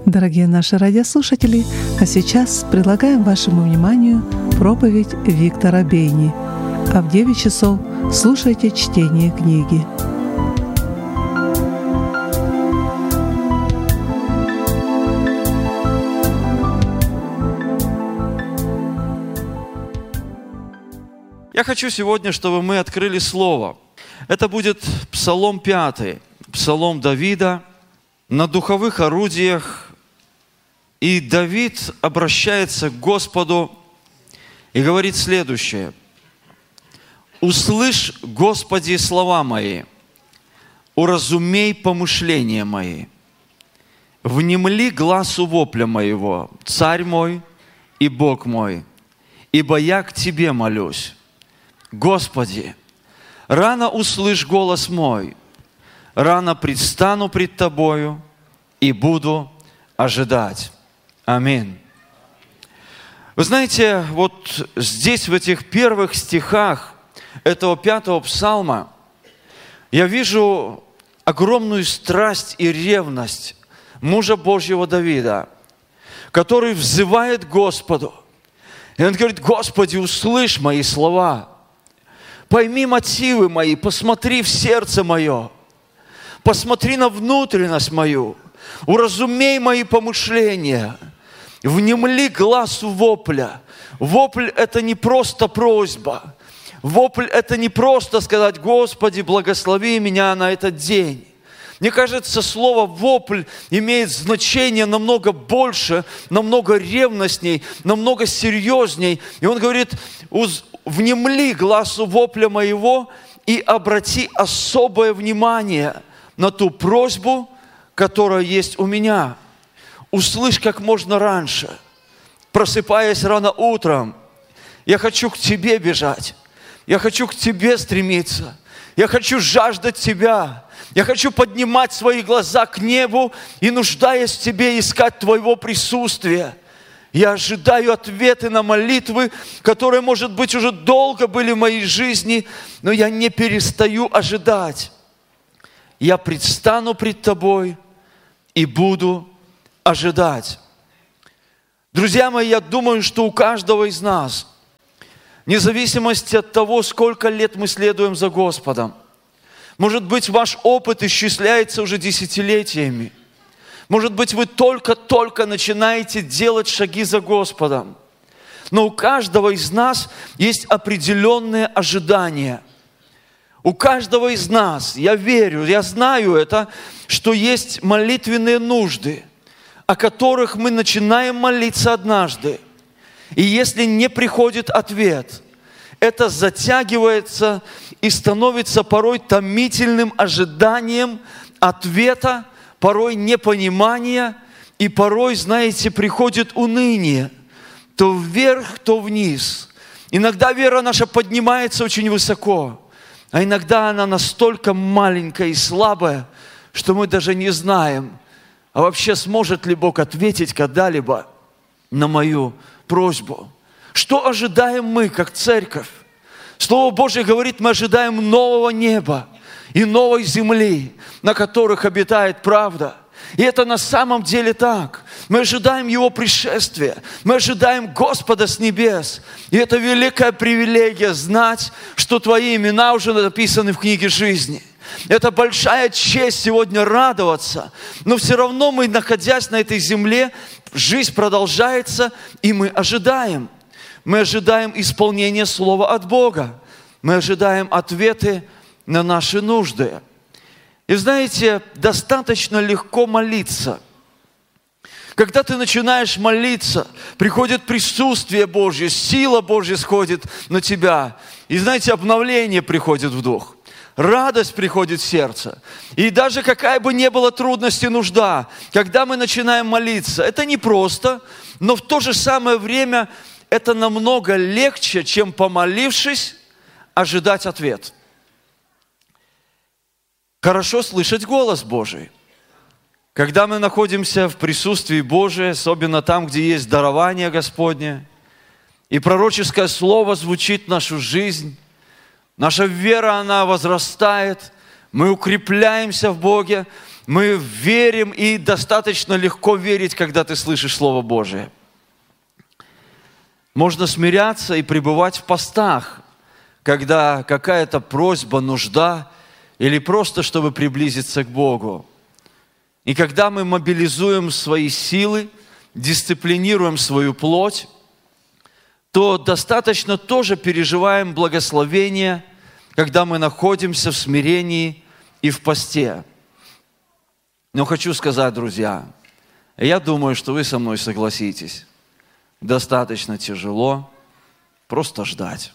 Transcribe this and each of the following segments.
Дорогие наши радиослушатели, а сейчас предлагаем вашему вниманию проповедь Виктора Бейни. А в 9 часов слушайте чтение книги. Я хочу сегодня, чтобы мы открыли Слово. Это будет Псалом 5, Псалом Давида на духовых орудиях. И Давид обращается к Господу и говорит следующее. «Услышь, Господи, слова мои, уразумей помышления мои, внемли гласу вопля моего, Царь мой и Бог мой, ибо я к Тебе молюсь. Господи, рано услышь голос мой, рано предстану пред Тобою и буду ожидать». Аминь. Вы знаете, вот здесь, в этих первых стихах этого 5-го псалма, я вижу огромную страсть и ревность мужа Божьего Давида, который взывает к Господу. И он говорит: «Господи, услышь мои слова, пойми мотивы мои, посмотри в сердце мое, посмотри на внутренность мою, уразумей мои помышления». Внемли гласу вопля. Вопль – это не просто просьба. Вопль – это не просто сказать: «Господи, благослови меня на этот день». Мне кажется, слово «вопль» имеет значение намного больше, намного ревностней, намного серьезней. И он говорит: «Внемли гласу вопля моего и обрати особое внимание на ту просьбу, которая есть у меня». Услышь как можно раньше, просыпаясь рано утром. Я хочу к Тебе бежать. Я хочу к Тебе стремиться. Я хочу жаждать Тебя. Я хочу поднимать свои глаза к небу и, нуждаясь в Тебе, искать Твоего присутствия. Я ожидаю ответы на молитвы, которые, может быть, уже долго были в моей жизни, но я не перестаю ожидать. Я предстану пред Тобой и буду ожидать. Друзья мои, я думаю, что у каждого из нас, вне зависимости от того, сколько лет мы следуем за Господом, может быть, ваш опыт исчисляется уже десятилетиями, может быть, вы только-только начинаете делать шаги за Господом, но у каждого из нас есть определенные ожидания. У каждого из нас, я верю, я знаю это, что есть молитвенные нужды, о которых мы начинаем молиться однажды. И если не приходит ответ, это затягивается и становится порой томительным ожиданием ответа, порой непонимания, и порой, знаете, приходит уныние. То вверх, то вниз. Иногда вера наша поднимается очень высоко, а иногда она настолько маленькая и слабая, что мы даже не знаем, а вообще сможет ли Бог ответить когда-либо на мою просьбу? Что ожидаем мы, как церковь? Слово Божье говорит, мы ожидаем нового неба и новой земли, на которых обитает правда. И это на самом деле так. Мы ожидаем Его пришествия. Мы ожидаем Господа с небес. И это великая привилегия знать, что Твои имена уже написаны в книге жизни. Это большая честь сегодня радоваться. Но все равно мы, находясь на этой земле, жизнь продолжается, и мы ожидаем. Мы ожидаем исполнения Слова от Бога. Мы ожидаем ответы на наши нужды. И знаете, достаточно легко молиться. Когда ты начинаешь молиться, приходит присутствие Божье, сила Божья сходит на тебя. И знаете, обновление приходит в дух. Радость приходит в сердце. И даже какая бы ни была трудность и нужда, когда мы начинаем молиться, это непросто, но в то же самое время это намного легче, чем, помолившись, ожидать ответ. Хорошо слышать голос Божий. Когда мы находимся в присутствии Божьем, особенно там, где есть дарование Господне, и пророческое слово звучит в нашу жизнь, наша вера, она возрастает, мы укрепляемся в Боге, Мы верим, и достаточно легко верить, когда ты слышишь Слово Божие. Можно смиряться и пребывать в постах, когда какая-то просьба, нужда, или просто чтобы приблизиться к Богу. И когда мы мобилизуем свои силы, дисциплинируем свою плоть, то достаточно тоже переживаем благословение, когда мы находимся в смирении и в посте. Но хочу сказать, друзья, я думаю, что вы со мной согласитесь, достаточно тяжело просто ждать.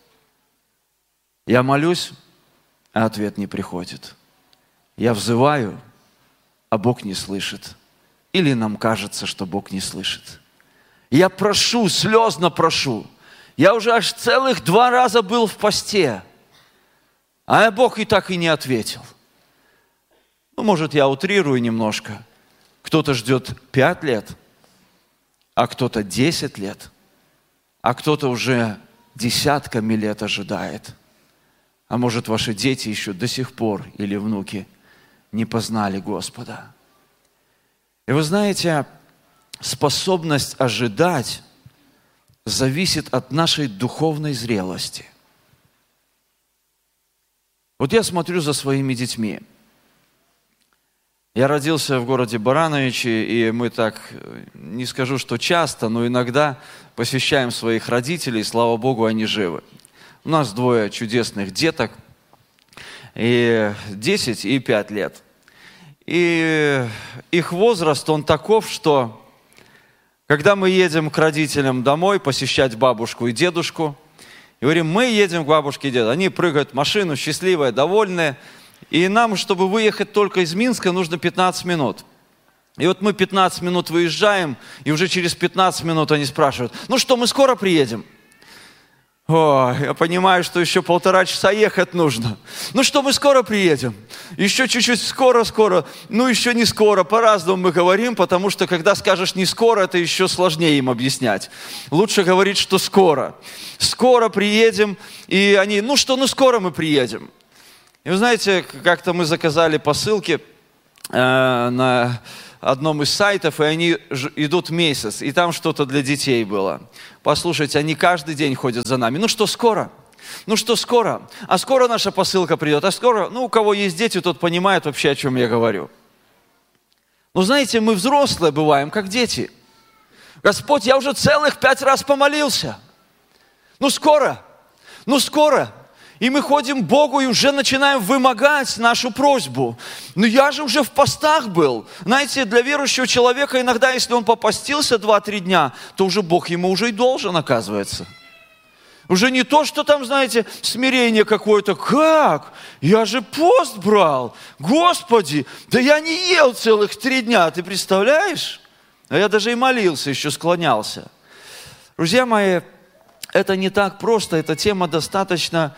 Я молюсь, а ответ не приходит. Я взываю, а Бог не слышит. Или нам кажется, что Бог не слышит. Я прошу, слезно прошу. Я уже аж целых 2 раза был в посте, а Бог и так и не ответил. Ну, может, я утрирую немножко. Кто-то ждет 5 лет, а кто-то 10 лет, а кто-то уже десятками лет ожидает. А может, ваши дети еще до сих пор или внуки не познали Господа. И вы знаете, способность ожидать зависит от нашей духовной зрелости. Вот я смотрю за своими детьми. Я родился в городе Барановичи, и мы так, не скажу, что часто, но иногда посещаем своих родителей, слава Богу, они живы. У нас 2 чудесных деток, и 10 и 5 лет. И их возраст, он таков, что когда мы едем к родителям домой посещать бабушку и дедушку, и говорим, мы едем к бабушке и деду, они прыгают в машину, счастливые, довольные, и нам, чтобы выехать только из Минска, нужно 15 минут. И вот мы 15 минут выезжаем, и уже через 15 минут они спрашивают, ну что, мы скоро приедем? О, я понимаю, что еще 1,5 часа ехать нужно. Ну что, мы скоро приедем? Еще чуть-чуть скоро. Ну еще не скоро, по-разному мы говорим, потому что когда скажешь не скоро, это еще сложнее им объяснять. Лучше говорить, что скоро. Скоро приедем, и они, ну что, ну скоро мы приедем. И вы знаете, как-то мы заказали посылки на одном из сайтов, и они идут месяц, и там что-то для детей было. Послушайте, они каждый день ходят за нами. Ну что, скоро? Ну что, скоро? А скоро наша посылка придет? А скоро? Ну, у кого есть дети, тот понимает вообще, о чем я говорю. Но знаете, мы взрослые бываем, как дети. Господь, я уже целых 5 раз помолился. Ну скоро? Ну скоро? И мы ходим к Богу и уже начинаем вымогать нашу просьбу. Но я же уже в постах был. Знаете, для верующего человека иногда, если он попостился 2-3 дня, то уже Бог ему уже и должен, оказывается. Уже не то, что там, знаете, смирение какое-то. Как? Я же пост брал. Господи, да я не ел целых 3 дня. Ты представляешь? А я даже и молился, еще склонялся. Друзья мои, это не так просто. Эта тема достаточно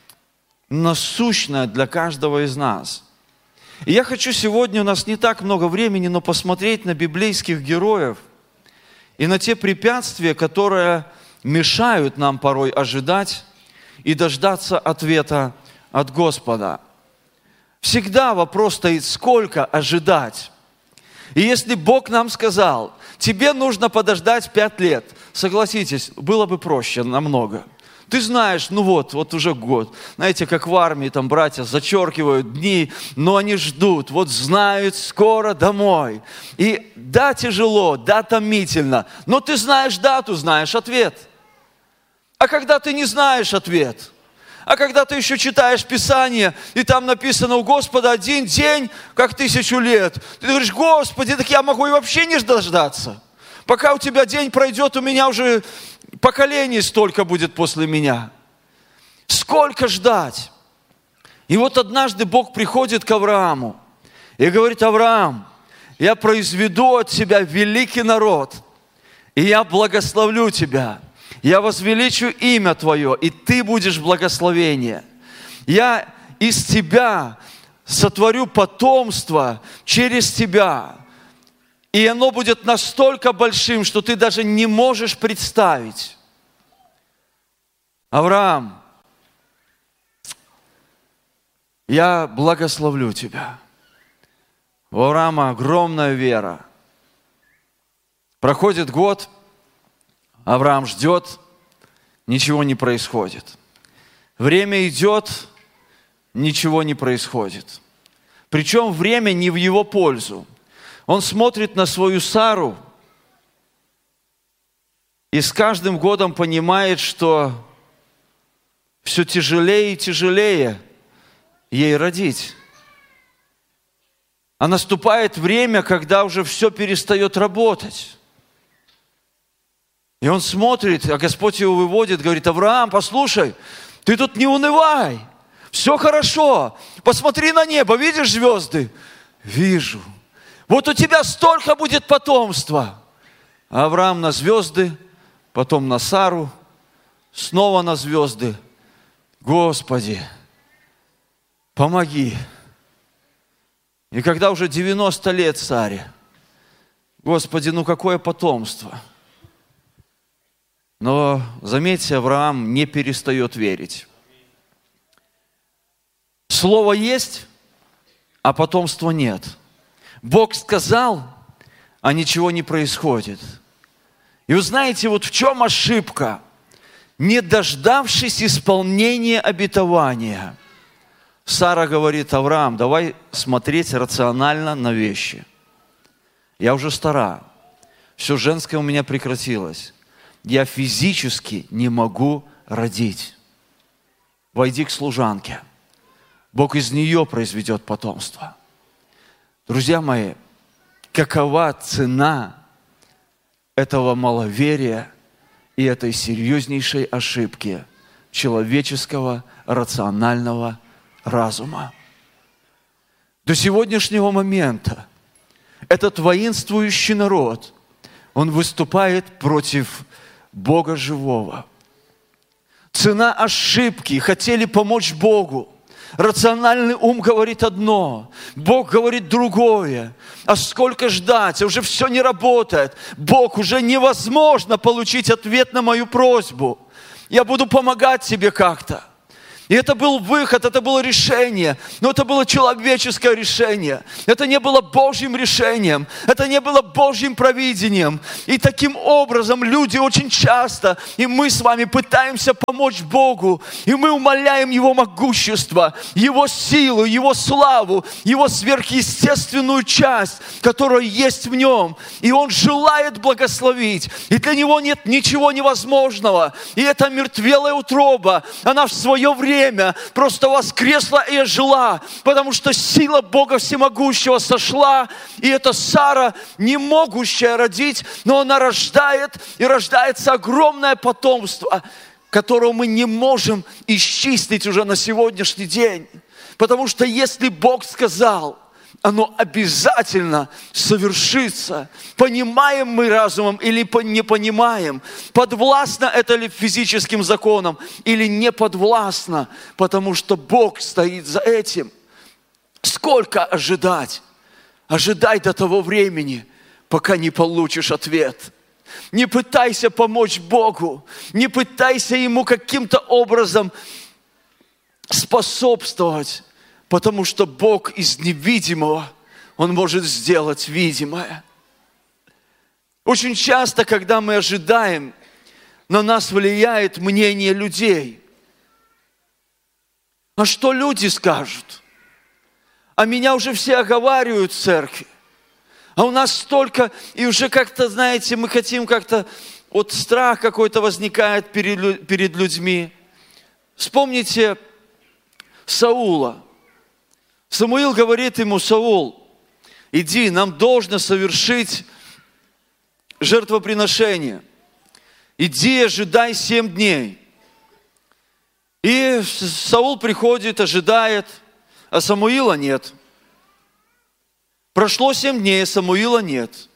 насущная для каждого из нас. И я хочу сегодня, у нас не так много времени, но посмотреть на библейских героев и на те препятствия, которые мешают нам порой ожидать и дождаться ответа от Господа. Всегда вопрос стоит, сколько ожидать. И если Бог нам сказал, тебе нужно подождать 5 лет, согласитесь, было бы проще намного. Ты знаешь, ну вот уже год. Знаете, как в армии, там братья зачеркивают дни, но они ждут, вот знают, скоро домой. И да, тяжело, да, томительно, но ты знаешь дату, знаешь ответ. А когда ты не знаешь ответ, а когда ты еще читаешь Писание, и там написано у Господа 1 день, как 1000 лет, ты говоришь, Господи, так я могу и вообще не дождаться. Пока у тебя день пройдет, у меня уже поколений столько будет после меня. Сколько ждать? И вот однажды Бог приходит к Аврааму и говорит, Авраам, я произведу от тебя великий народ, и я благословлю тебя. Я возвеличу имя твое, и ты будешь благословение. Я из тебя сотворю потомство через тебя. И оно будет настолько большим, что ты даже не можешь представить. Авраам, я благословлю тебя. У Авраама огромная вера. Проходит год, Авраам ждет, ничего не происходит. Время идет, ничего не происходит. Причем время не в его пользу. Он смотрит на свою Сару и с каждым годом понимает, что все тяжелее и тяжелее ей родить. А наступает время, когда уже все перестает работать. И он смотрит, а Господь его выводит, говорит: Авраам, послушай, ты тут не унывай, все хорошо, посмотри на небо, видишь звезды? Вижу. Вот у тебя столько будет потомства. А Авраам на звезды, потом на Сару, снова на звезды. Господи, помоги. И когда уже 90 лет Саре, Господи, ну какое потомство? Но, заметьте, Авраам не перестает верить. Слово есть, а потомства нет. Бог сказал, а ничего не происходит. И вы знаете, вот в чем ошибка? Не дождавшись исполнения обетования, Сара говорит: Авраам, давай смотреть рационально на вещи. Я уже стара, все женское у меня прекратилось. Я физически не могу родить. Войди к служанке. Бог из нее произведет потомство. Друзья мои, какова цена этого маловерия и этой серьезнейшей ошибки человеческого рационального разума? До сегодняшнего момента этот воинствующий народ, он выступает против Бога живого. Цена ошибки. Хотели помочь Богу. Рациональный ум говорит одно, Бог говорит другое. А сколько ждать? Уже все не работает. Бог, уже невозможно получить ответ на мою просьбу. Я буду помогать тебе как-то. И это был выход, это было решение, но это было человеческое решение. Это не было Божьим решением, это не было Божьим провидением. И таким образом люди очень часто, и мы с вами пытаемся помочь Богу, и мы умаляем Его могущество, Его силу, Его славу, Его сверхъестественную часть, которая есть в Нем. И Он желает благословить, и для Него нет ничего невозможного. И эта мертвелая утроба, она в свое время просто воскресла и ожила, потому что сила Бога Всемогущего сошла, и эта Сара, не могущая родить, но она рождает, и рождается огромное потомство, которого мы не можем исчислить уже на сегодняшний день. Потому что если Бог сказал, оно обязательно совершится. Понимаем мы разумом или не понимаем? Подвластно это ли физическим законам или не подвластно? Потому что Бог стоит за этим. Сколько ожидать? Ожидай до того времени, пока не получишь ответ. Не пытайся помочь Богу. Не пытайся Ему каким-то образом способствовать. Потому что Бог из невидимого, Он может сделать видимое. Очень часто, когда мы ожидаем, на нас влияет мнение людей. А что люди скажут? А меня уже все оговаривают в церкви. А у нас столько, и уже как-то, знаете, мы хотим как-то, вот страх какой-то возникает перед людьми. Вспомните Саула. Самуил говорит ему: Саул, иди, нам должно совершить жертвоприношение. Иди, ожидай 7 дней. И Саул приходит, ожидает, а Самуила нет. Прошло 7 дней, а Самуила нет.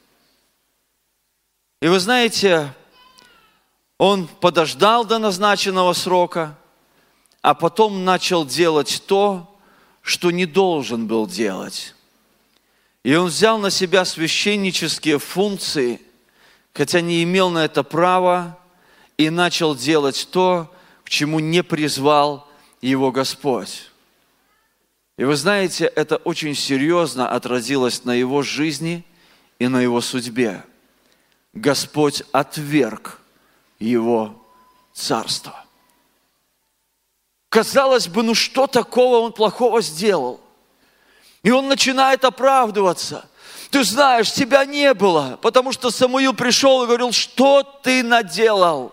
И вы знаете, он подождал до назначенного срока, а потом начал делать то, что не должен был делать. И он взял на себя священнические функции, хотя не имел на это права, и начал делать то, к чему не призвал его Господь. И вы знаете, это очень серьезно отразилось на его жизни и на его судьбе. Господь отверг его царство. Казалось бы, ну что такого он плохого сделал? И он начинает оправдываться. Ты знаешь, тебя не было, потому что Самуил пришел и говорил, что ты наделал?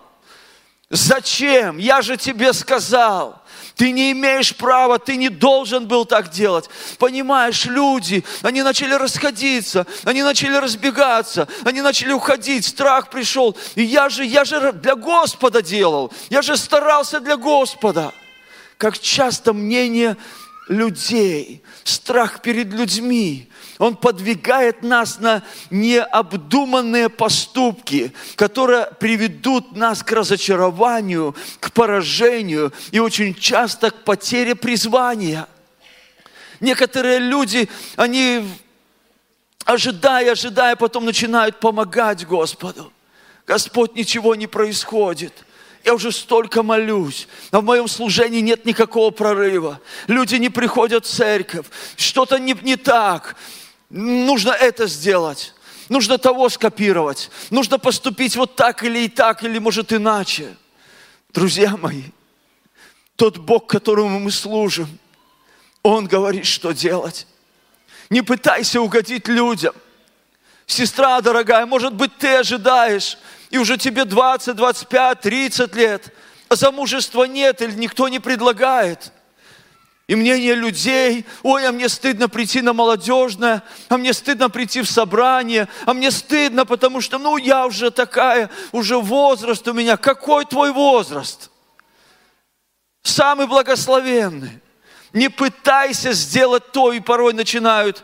Зачем? Я же тебе сказал. Ты не имеешь права, ты не должен был так делать. Понимаешь, люди, они начали расходиться, они начали разбегаться, они начали уходить, страх пришел. И я же для Господа делал, я же старался для Господа. Как часто мнение людей, страх перед людьми, он подвигает нас на необдуманные поступки, которые приведут нас к разочарованию, к поражению и очень часто к потере призвания. Некоторые люди, они ожидая, потом начинают помогать Господу. Господь, ничего не происходит. Я уже столько молюсь, а в моем служении нет никакого прорыва. Люди не приходят в церковь, что-то не так. Нужно это сделать, нужно того скопировать, нужно поступить вот так, или может иначе. Друзья мои, тот Бог, которому мы служим, Он говорит, что делать. Не пытайся угодить людям. Сестра дорогая, может быть, ты ожидаешь, и уже тебе 20, 25, 30 лет, а замужества нет или никто не предлагает. И мнение людей, ой, а мне стыдно прийти на молодежное, а мне стыдно прийти в собрание, а мне стыдно, потому что, я уже такая, уже возраст у меня. Какой твой возраст? Самый благословенный. Не пытайся сделать то, и порой начинают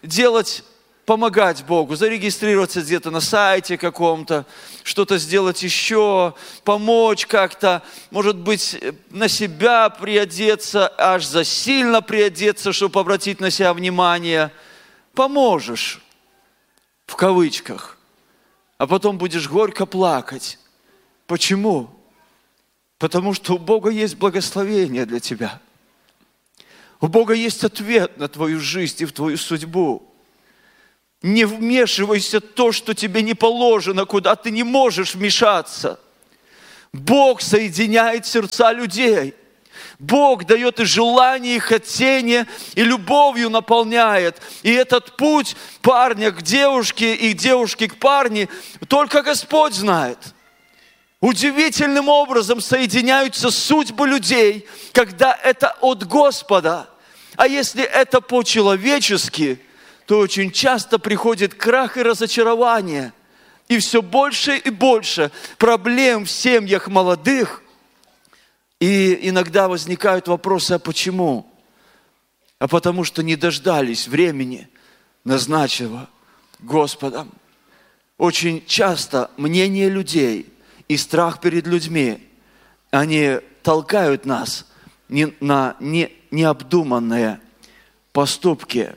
помогать Богу, зарегистрироваться где-то на сайте каком-то, что-то сделать еще, помочь как-то, может быть, на себя приодеться, аж засильно приодеться, чтобы обратить на себя внимание. Поможешь, в кавычках, а потом будешь горько плакать. Почему? Потому что у Бога есть благословение для тебя. У Бога есть ответ на твою жизнь и в твою судьбу. Не вмешивайся в то, что тебе не положено, куда ты не можешь вмешаться. Бог соединяет сердца людей. Бог дает и желание, и хотение, и любовью наполняет. И этот путь парня к девушке и девушки к парню только Господь знает. Удивительным образом соединяются судьбы людей, когда это от Господа. А если это по-человечески, то очень часто приходит крах и разочарование. И все больше и больше проблем в семьях молодых. И иногда возникают вопросы, а почему? А потому что не дождались времени, назначенного Господом. Очень часто мнение людей и страх перед людьми, они толкают нас на необдуманные поступки.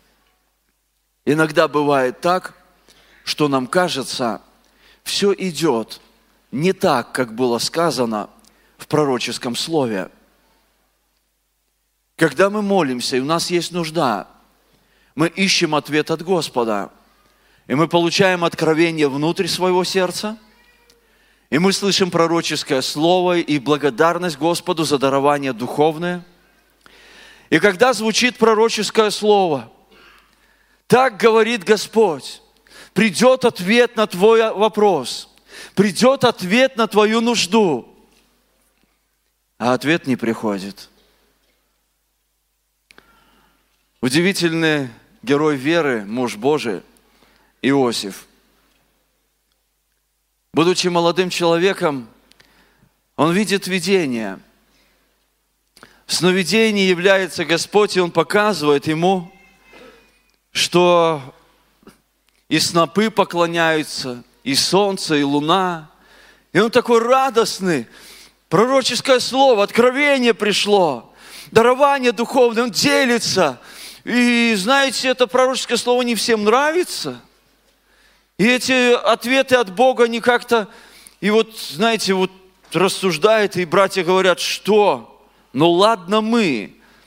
Иногда бывает так, что нам кажется, все идет не так, как было сказано в пророческом слове. Когда мы молимся, и у нас есть нужда, мы ищем ответ от Господа, и мы получаем откровение внутрь своего сердца, и мы слышим пророческое слово и благодарность Господу за дарование духовное. И когда звучит пророческое слово, так говорит Господь, придет ответ на твой вопрос, придет ответ на твою нужду, а ответ не приходит. Удивительный герой веры, муж Божий, Иосиф. Будучи молодым человеком, он видит видение. В сновидении является Господь, и Он показывает ему, что и снопы поклоняются, и солнце, и луна. И он такой радостный. Пророческое слово, откровение пришло. Дарование духовное, он делится. И знаете, это пророческое слово не всем нравится. И эти ответы от Бога, они как-то, и знаете, рассуждают, и братья говорят, что? Ну ладно мы,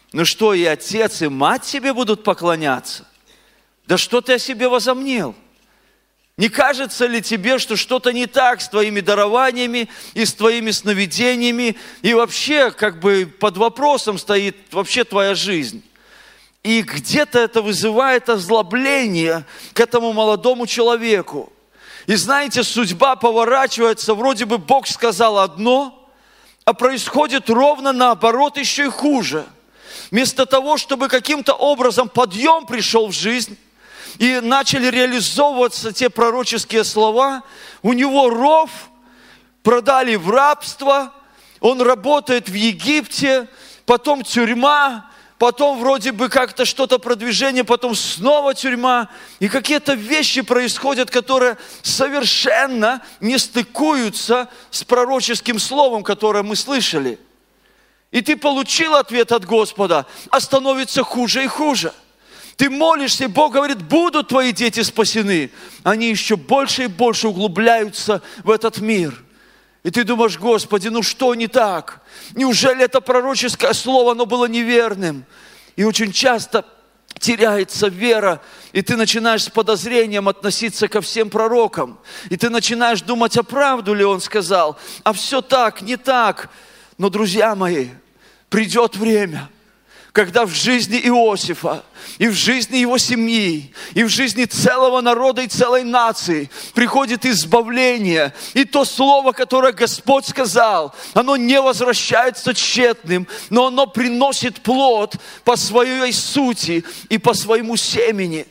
Ну что, и отец, и мать тебе будут поклоняться? Да что ты о себе возомнил? Не кажется ли тебе, что что-то не так с твоими дарованиями и с твоими сновидениями, и вообще как бы под вопросом стоит вообще твоя жизнь? И где-то это вызывает озлобление к этому молодому человеку. И знаете, судьба поворачивается, вроде бы Бог сказал одно, а происходит ровно наоборот, еще и хуже. Вместо того, чтобы каким-то образом подъем пришел в жизнь, и начали реализовываться те пророческие слова, у него ров, продали в рабство, он работает в Египте, потом тюрьма, потом вроде бы как-то что-то продвижение, потом снова тюрьма. И какие-то вещи происходят, которые совершенно не стыкуются с пророческим словом, которое мы слышали. И ты получил ответ от Господа, а становится хуже и хуже. Ты молишься, и Бог говорит, будут твои дети спасены. Они еще больше и больше углубляются в этот мир. И ты думаешь, Господи, ну что не так? Неужели это пророческое слово, оно было неверным? И очень часто теряется вера, и ты начинаешь с подозрением относиться ко всем пророкам. И ты начинаешь думать, а правду ли он сказал? А все так, не так. Но, друзья мои, придет время, когда в жизни Иосифа, и в жизни его семьи, и в жизни целого народа и целой нации приходит избавление. И то слово, которое Господь сказал, оно не возвращается тщетным, но оно приносит плод по своей сути и по своему семени.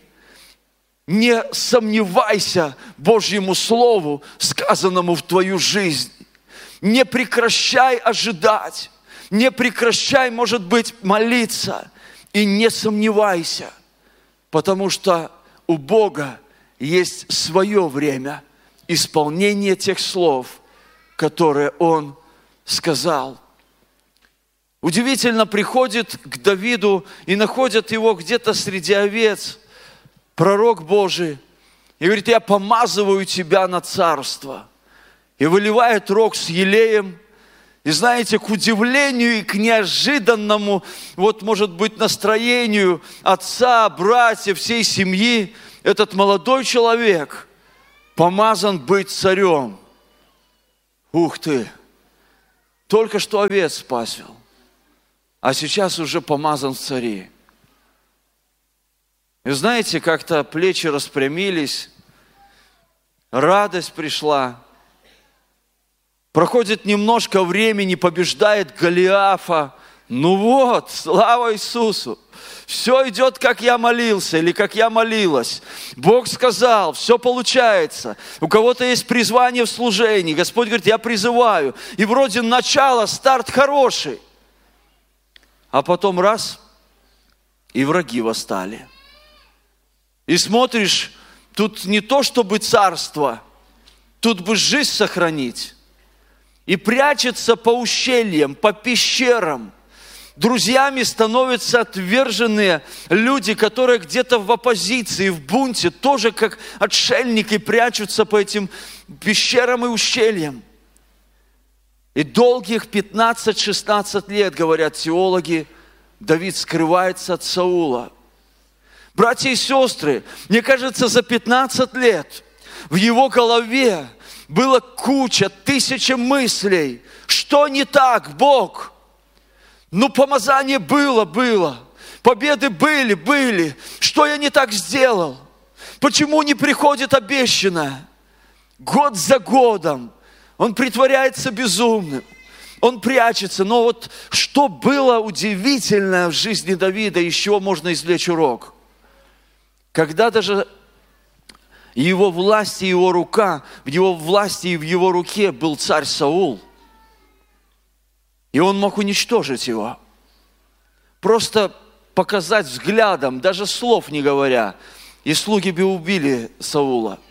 Не сомневайся Божьему Слову, сказанному в твою жизнь. Не прекращай ожидать. Не прекращай, может быть, молиться и не сомневайся, потому что у Бога есть свое время исполнения тех слов, которые Он сказал. Удивительно, приходит к Давиду и находят его где-то среди овец, пророк Божий, и говорит, я помазываю тебя на царство. И выливает рог с елеем. И знаете, к удивлению и к неожиданному, вот может быть, настроению отца, братьев, всей семьи, этот молодой человек помазан быть царем. Ух ты! Только что овец спасил, а сейчас уже помазан в цари. И знаете, как-то плечи распрямились, радость пришла. Проходит немножко времени, побеждает Голиафа. Ну вот, слава Иисусу. Все идет, как я молился или как я молилась. Бог сказал, все получается. У кого-то есть призвание в служении. Господь говорит, я призываю. И вроде начало, старт хороший. А потом раз, и враги восстали. И смотришь, тут не то, чтобы царство, тут бы жизнь сохранить. И прячется по ущельям, по пещерам. Друзьями становятся отверженные люди, которые где-то в оппозиции, в бунте, тоже как отшельники прячутся по этим пещерам и ущельям. И долгих 15-16 лет, говорят теологи, Давид скрывается от Саула. Братья и сестры, мне кажется, за 15 лет в его голове было куча, тысячи мыслей. Что не так, Бог? Ну, помазание было. Победы были. Что я не так сделал? Почему не приходит обещанное? Год за годом. Он притворяется безумным. Он прячется. Но вот что было удивительное в жизни Давида, из чего можно извлечь урок? Когда даже его власти, его рука, в его власти и в его руке был царь Саул. И он мог уничтожить его. Просто показать взглядом, даже слов не говоря. И слуги бы убили Саула.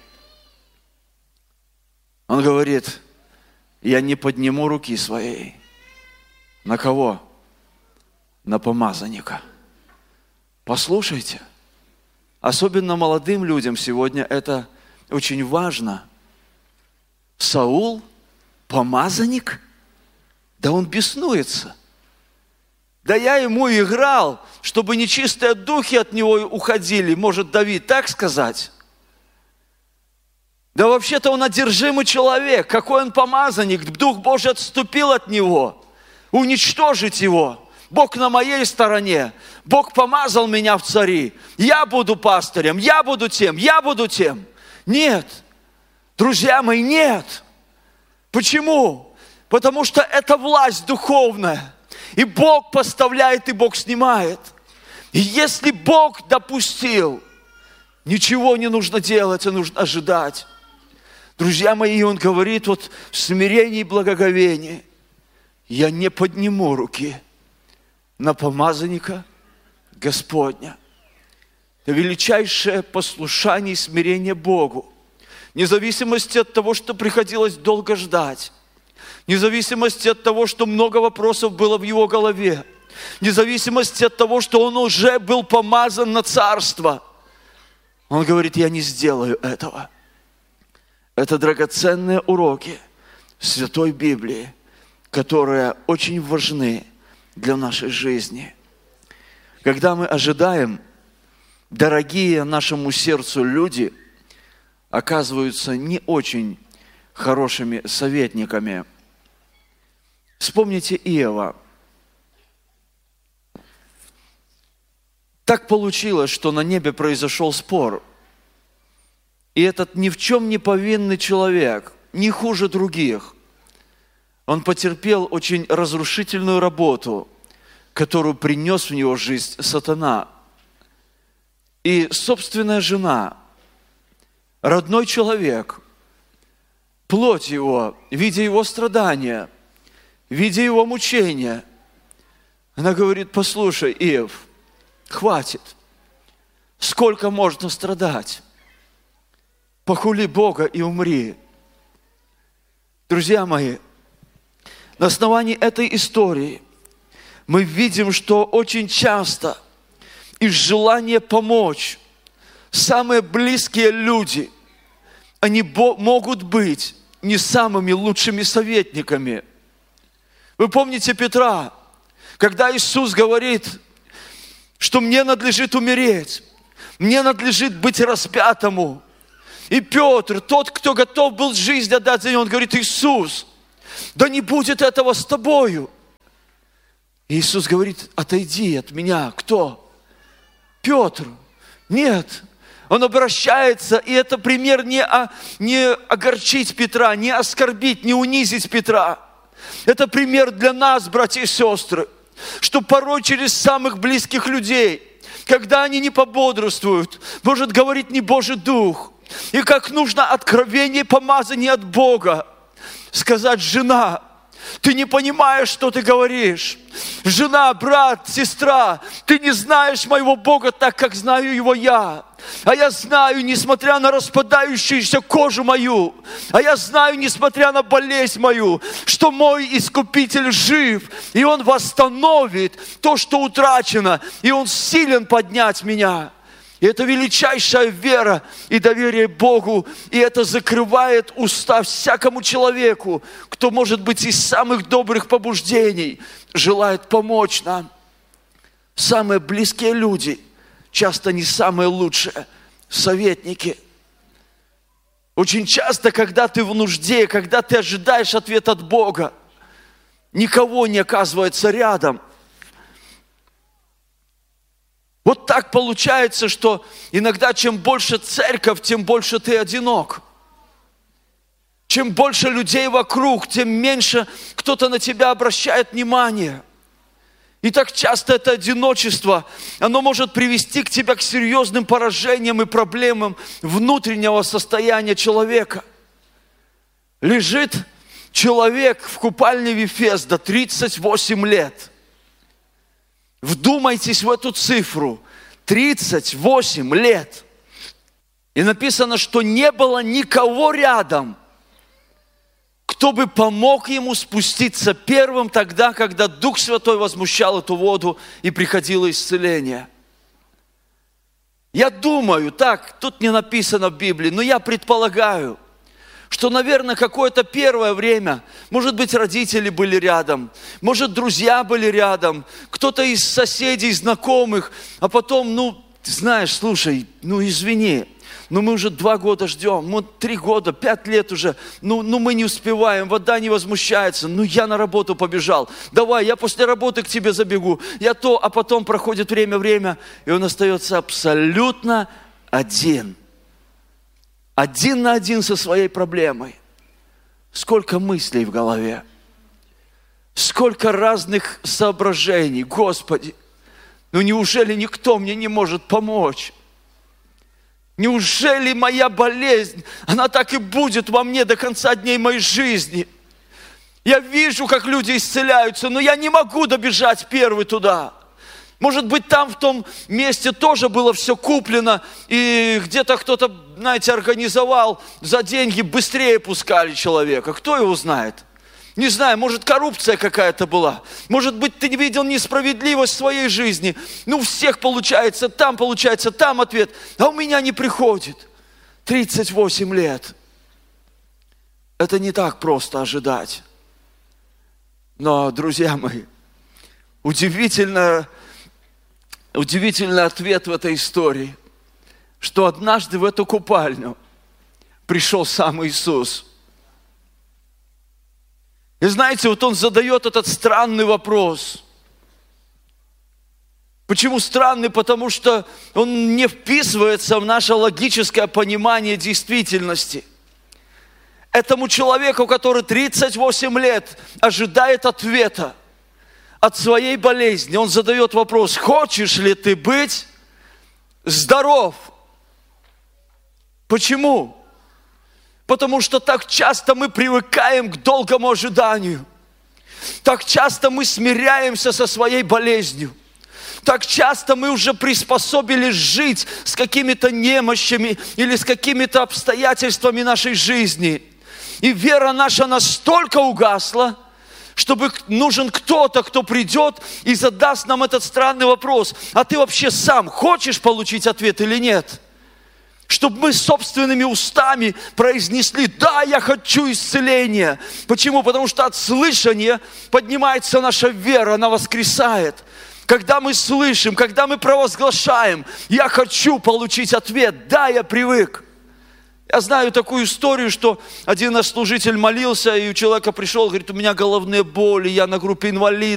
Он говорит, я не подниму руки своей. На кого? На помазанника. Послушайте. Особенно молодым людям сегодня это очень важно. Саул, помазанник, да он беснуется. Да я ему играл, чтобы нечистые духи от него уходили, может Давид так сказать? Да вообще-то он одержимый человек, какой он помазанник, Дух Божий отступил от него, уничтожить его. Бог на моей стороне, Бог помазал меня в цари, я буду пастырем, я буду тем, я буду тем. Нет, друзья мои, нет. Почему? Потому что это власть духовная, и Бог поставляет, и Бог снимает. И если Бог допустил, ничего не нужно делать, а нужно ожидать. Друзья мои, Он говорит вот в смирении и благоговении: я не подниму руки на помазанника Господня. Это величайшее послушание и смирение Богу. Вне зависимости от того, что приходилось долго ждать. Вне зависимости от того, что много вопросов было в его голове. Вне зависимости от того, что он уже был помазан на царство. Он говорит: я не сделаю этого. Это драгоценные уроки Святой Библии, которые очень важны для нашей жизни. Когда мы ожидаем, дорогие нашему сердцу люди оказываются не очень хорошими советниками. Вспомните Иова. Так получилось, что на небе произошел спор. И этот ни в чем не повинный человек, не хуже других, он потерпел очень разрушительную работу, которую принес в него жизнь сатана. И собственная жена, родной человек, плоть его, видя его страдания, видя его мучения, она говорит: послушай, Иов, хватит, сколько можно страдать? Похули Бога и умри. Друзья мои, на основании этой истории мы видим, что очень часто из желания помочь самые близкие люди, они могут быть не самыми лучшими советниками. Вы помните Петра, когда Иисус говорит, что мне надлежит умереть, мне надлежит быть распятому. И Петр, тот, кто готов был жизнь отдать за него, он говорит: Иисус, да не будет этого с тобою. И Иисус говорит: отойди от меня. Кто? Петр. Нет. Он обращается, и это пример не огорчить Петра, не оскорбить, не унизить Петра. Это пример для нас, братья и сестры, что порой через самых близких людей, когда они не пободрствуют, может говорить не Божий Дух. И как нужно откровение, помазание от Бога. Сказать: жена, ты не понимаешь, что ты говоришь. Жена, брат, сестра, ты не знаешь моего Бога так, как знаю его я. А я знаю, несмотря на распадающуюся кожу мою, а я знаю, несмотря на болезнь мою, что мой Искупитель жив, и Он восстановит то, что утрачено, и Он силен поднять меня. И это величайшая вера и доверие Богу, и это закрывает уста всякому человеку, кто, может быть, из самых добрых побуждений желает помочь нам. Самые близкие люди часто не самые лучшие советники. Очень часто, когда ты в нужде, когда ты ожидаешь ответ от Бога, никого не оказывается рядом. Вот так получается, что иногда чем больше церковь, тем больше ты одинок. Чем больше людей вокруг, тем меньше кто-то на тебя обращает внимание. И так часто это одиночество, оно может привести к тебе к серьезным поражениям и проблемам внутреннего состояния человека. Лежит человек в купальне Вифезда 38 лет. Вдумайтесь в эту цифру. 38 лет. И написано, что не было никого рядом, кто бы помог ему спуститься первым тогда, когда Дух Святой возмущал эту воду и приходило исцеление. Я думаю, так, тут не написано в Библии, но я предполагаю, что, наверное, какое-то первое время, может быть, родители были рядом, может, друзья были рядом, кто-то из соседей, знакомых, а потом, знаешь, слушай, извини, мы уже 2 года ждем, 3 года, 5 лет уже, мы не успеваем, вода не возмущается, я на работу побежал, давай, я после работы к тебе забегу, а потом проходит время, и он остается абсолютно один на один со своей проблемой. Сколько мыслей в голове, сколько разных соображений, Господи, неужели никто мне не может помочь? Неужели моя болезнь, она так и будет во мне до конца дней моей жизни? Я вижу, как люди исцеляются, но я не могу добежать первый туда. Может быть, там, в том месте тоже было все куплено, и где-то кто-то, организовал за деньги, быстрее пускали человека. Кто его знает? Не знаю, может, коррупция какая-то была. Может быть, ты не видел несправедливость в своей жизни. У всех получается, там ответ, а у меня не приходит. 38 лет. Это не так просто ожидать. Но, друзья мои, удивительный ответ в этой истории, что однажды в эту купальню пришел сам Иисус. И знаете, он задает этот странный вопрос. Почему странный? Потому что он не вписывается в наше логическое понимание действительности. Этому человеку, который 38 лет ожидает ответа от своей болезни, он задает вопрос: хочешь ли ты быть здоров? Почему? Потому что так часто мы привыкаем к долгому ожиданию. Так часто мы смиряемся со своей болезнью. Так часто мы уже приспособились жить с какими-то немощами или с какими-то обстоятельствами нашей жизни. И вера наша настолько угасла, чтобы нужен кто-то, кто придет и задаст нам этот странный вопрос: а ты вообще сам хочешь получить ответ или нет? Чтобы мы собственными устами произнесли: да, я хочу исцеления. Почему? Потому что от слышания поднимается наша вера, она воскресает. Когда мы слышим, когда мы провозглашаем: я хочу получить ответ, да, я привык. Я знаю такую историю, что один наш служитель молился, и у человека пришел, говорит: у меня головные боли, я на группе инвалидов.